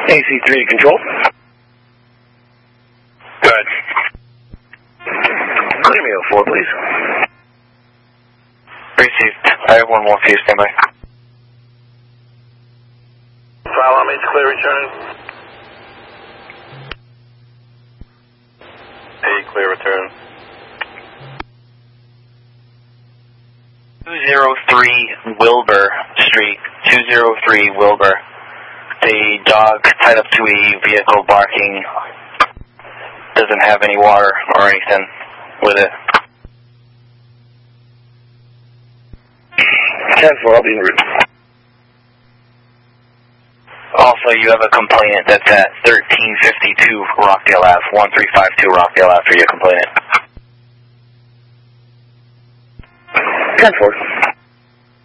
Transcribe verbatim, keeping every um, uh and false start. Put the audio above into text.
A C three to control. Good. Clear me oh four, please. Received. I have one more for you, stand by. Follow me, it's clear returning. Hey, clear return. two oh three Wilbur Street, two oh three Wilbur. The dog tied up to a vehicle barking, doesn't have any water or anything with it. ten four, I'll be en route. Also, you have a complainant that's at thirteen fifty-two Rockdale Ave, one three five two Rockdale Ave for your complainant. ten four.